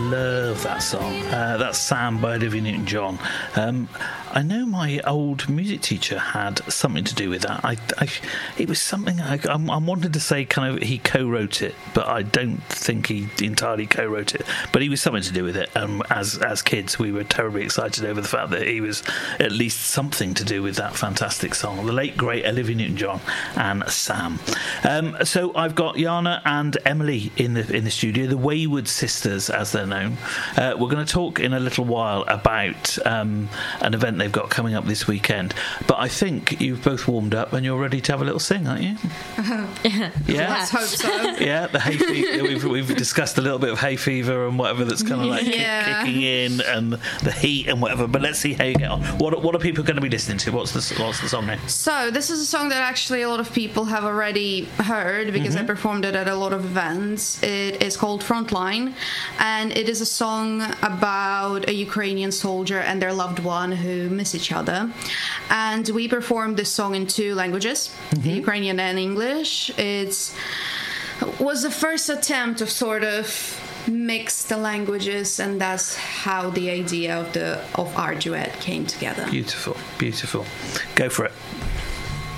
love that song. That's Sam by Olivia Newton-John. I know my old music teacher had something to do with that. It was something I wanted to say kind of he co-wrote it, but I don't think he entirely co-wrote it. But he was something to do with it. As kids, we were terribly excited over the fact that he was at least something to do with that fantastic song. The late great Olivia Newton-John and Sam. So I've got Jana and Emily in the studio, the Wayward Sisters, as they're known. We're going to talk in a little while about an event they've got coming up this weekend. But I think you've both warmed up and you're ready to have a little sing, aren't you? Yeah. Let's hope so. Yeah, the hay fever. We've discussed a little bit of hay fever and whatever that's kind of like kicking in, and the heat and whatever. But let's see how you get on. What are people going to be listening to? What's the song name? So this is a song that actually a lot of people have already heard because I performed it at a lot of events. It is called Frontline, and it is a song about a Ukrainian soldier and their loved one who miss each other. And we performed this song in 2 languages, Ukrainian and English. It was the first attempt to sort of mix the languages, and that's how the idea of our duet came together. Beautiful. Go for it.